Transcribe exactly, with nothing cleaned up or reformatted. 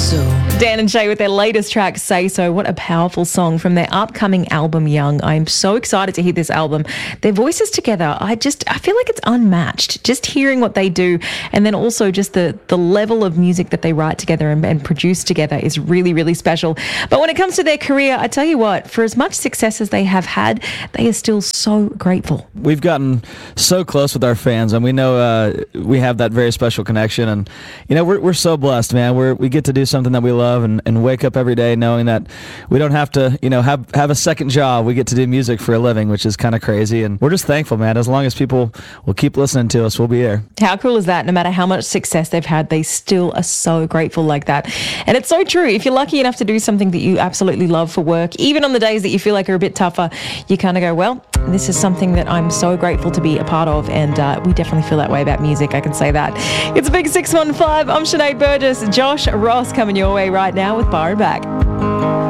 So. Dan and Shay with their latest track, Say So. What a powerful song from their upcoming album, Young. I'm so excited to hear this album. Their voices together, I just, I feel like it's unmatched. Just hearing what they do, and then also just the, the level of music that they write together and, and produce together is really, really special. But when it comes to their career, I tell you what, for as much success as they have had, they are still so grateful. We've gotten so close with our fans, and we know uh, we have that very special connection. And, you know, we're, we're so blessed, man. We're, we get to do something that we love. And, and wake up every day knowing that we don't have to, you know, have, have a second job. We get to do music for a living, which is kind of crazy. And we're just thankful, man. As long as people will keep listening to us, we'll be there. How cool is that? No matter how much success they've had, they still are so grateful like that. And it's so true. If you're lucky enough to do something that you absolutely love for work, even on the days that you feel like are a bit tougher, you kind of go, well, this is something that I'm so grateful to be a part of. And uh, we definitely feel that way about music. I can say that. It's Big six one five. I'm Sinead Burgess. Josh Ross coming your way right now with Bar and Back.